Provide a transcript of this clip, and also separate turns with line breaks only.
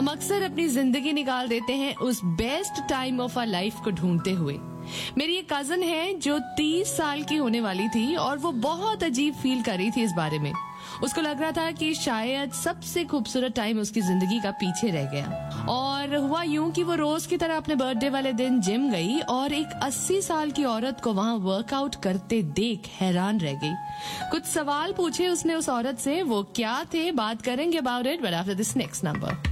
हम अक्सर अपनी जिंदगी निकाल देते हैं उस best time of our life को ढूंढते हुए। मेरी एक कजन है जो 30 साल की होने वाली थी और वो बहुत अजीब फील कर रही थी इस बारे में। उसको लग रहा था कि शायद सबसे खूबसूरत टाइम उसकी जिंदगी का पीछे रह गया। और हुआ यूं कि वो रोज की तरह अपने बर्थडे वाले दिन जिम गई और एक 80 साल की औरत को वहां वर्कआउट करते देख हैरान रह गई। कुछ सवाल पूछे उसने उस औरत से, वो क्या थे बात करेंगे about it but after this next number.